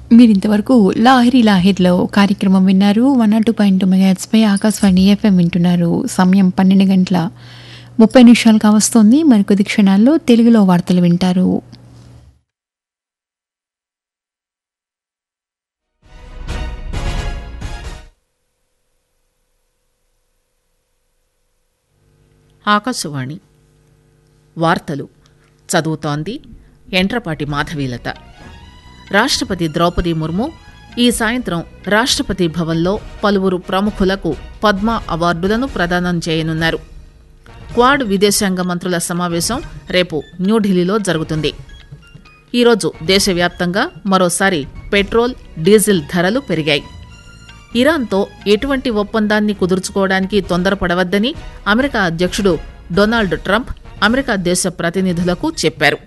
మీరింతవరకు లాహిరి లాహిర్లో కార్యక్రమం విన్నారు. 102.2 మెగాహెర్ట్జ్పై ఆకాశవాణి FM వింటున్నారు. సమయం 12:30 కావస్తోంది. మరికొద్ది క్షణాల్లో తెలుగులో వార్తలు వింటారు. ఆకాశవాణి వార్తలు చదువుతోంది ఎంట్రపాటి మాధవీలత. రాష్ట్రపతి ద్రౌపది ముర్ము ఈ సాయంత్రం రాష్ట్రపతి భవన్లో పలువురు ప్రముఖులకు పద్మ అవార్డులను ప్రదానం చేయనున్నారు. క్వాడ్ విదేశాంగ మంత్రుల సమావేశం రేపు న్యూఢిల్లీలో జరుగుతుంది. ఈరోజు దేశవ్యాప్తంగా మరోసారి పెట్రోల్, డీజిల్ ధరలు పెరిగాయి. ఇరాన్తో ఎటువంటి ఒప్పందాన్ని కుదుర్చుకోవడానికి తొందరపడవద్దని అమెరికా అధ్యక్షుడు డొనాల్డ్ ట్రంప్ అమెరికా దేశ ప్రతినిధులకు చెప్పారు.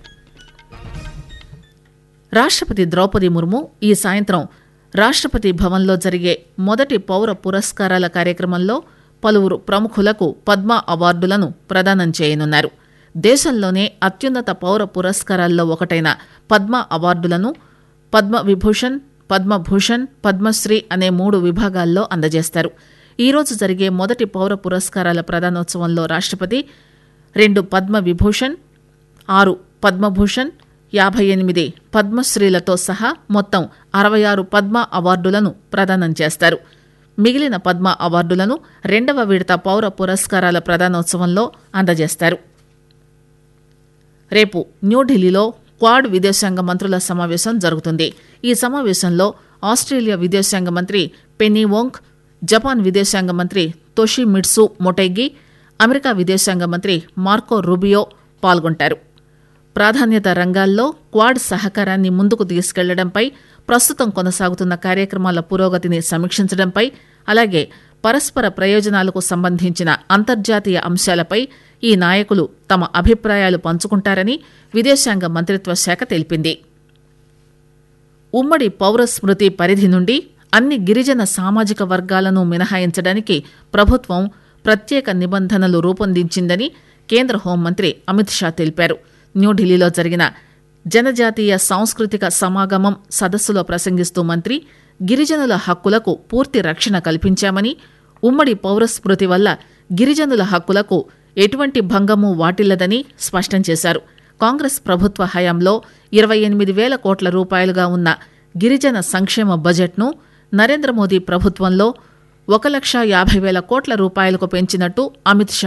రాష్ట్రపతి ద్రౌపది ముర్ము ఈ సాయంత్రం రాష్ట్రపతి భవన్లో జరిగే మొదటి పౌర పురస్కారాల కార్యక్రమంలో పలువురు ప్రముఖులకు పద్మ అవార్డులను ప్రదానం చేయనున్నారు. దేశంలోనే అత్యున్నత పౌర పురస్కారాల్లో ఒకటైన పద్మ అవార్డులను పద్మవిభూషణ్, పద్మభూషణ్, పద్మశ్రీ అనే 3 విభాగాల్లో అందజేస్తారు. ఈరోజు జరిగే మొదటి పౌర పురస్కారాల ప్రదానోత్సవంలో రాష్ట్రపతి 2 పద్మవిభూషణ్, 6 పద్మభూషణ్, 58 పద్మశ్రీలతో సహా మొత్తం 66 పద్మ అవార్డులను ప్రదానం చేస్తారు. మిగిలిన పద్మ అవార్డులను 2వ విడత పౌర పురస్కారాల ప్రదానోత్సవంలో అందజేస్తారు. రేపు న్యూఢిల్లీలో క్వాడ్ విదేశాంగ మంత్రుల సమావేశం జరుగుతుంది. ఈ సమావేశంలో ఆస్ట్రేలియా విదేశాంగ మంత్రి పెన్నీ వోంగ్, జపాన్ విదేశాంగ మంత్రి తోషిమిట్సు మొటెగి, అమెరికా విదేశాంగ మంత్రి మార్కో రూబియో పాల్గొంటారు. ప్రాధాన్యత రంగాల్లో క్వాడ్ సహకారాన్ని ముందుకు తీసుకెళ్లడంపై, ప్రస్తుతం కొనసాగుతున్న కార్యక్రమాల పురోగతిని సమీక్షించడంపై, అలాగే పరస్పర ప్రయోజనాలకు సంబంధించిన అంతర్జాతీయ అంశాలపై ఈ నాయకులు తమ అభిప్రాయాలు పంచుకుంటారని విదేశాంగ మంత్రిత్వ శాఖ తెలిపింది. ఉమ్మడి పౌర స్మృతి పరిధి నుండి అన్ని గిరిజన సామాజిక వర్గాలను మినహాయించడానికి ప్రభుత్వం ప్రత్యేక నిబంధనలు రూపొందించిందని కేంద్ర హోంమంత్రి అమిత్ షా తెలిపారు. న్యూఢిల్లీలో జరిగిన జనజాతీయ సాంస్కృతిక సమాగమం సదస్సులో ప్రసంగిస్తూ మంత్రి గిరిజనుల హక్కులకు పూర్తి రక్షణ కల్పించామని, ఉమ్మడి పౌర స్మృతి వల్ల గిరిజనుల హక్కులకు ఎటువంటి భంగమూ వాటిల్లదని స్పష్టం చేశారు. కాంగ్రెస్ ప్రభుత్వ హయాంలో 28,000 కోట్ల రూపాయలుగా ఉన్న గిరిజన సంక్షేమ బడ్జెట్ను నరేంద్ర మోదీ ప్రభుత్వంలో 1,50,000 కోట్ల రూపాయలకు పెంచినట్టు అమిత్ షా